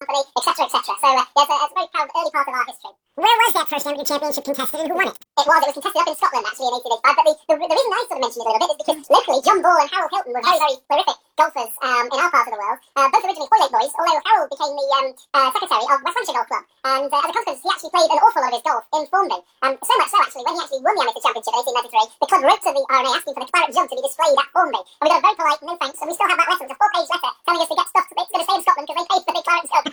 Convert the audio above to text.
company, etc., etc. So it's a very proud early part of our history. Where was that first amateur championship contested and who won it? It was contested up in Scotland actually in 1885, but the reason I sort of mentioned it a little bit is because locally John Ball and Harold Hilton were very, very prolific golfers in our part of the world, both originally Hoylake boys, although Harold became the secretary of West Lancashire Golf Club, and as a consequence he actually played an awful lot of his golf in Formby. So much so actually, when he actually won the amateur championship in 1893, the club wrote to the RNA asking for the claret jug to be displayed at Formby, and we got a very polite no thanks, and we still have that letter. It's a 4-page letter telling us to get stuff that's going to stay in Scotland because they paid for the claret jug.